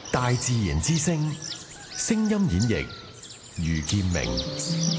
大自然之聲，聲音演繹，余劍明。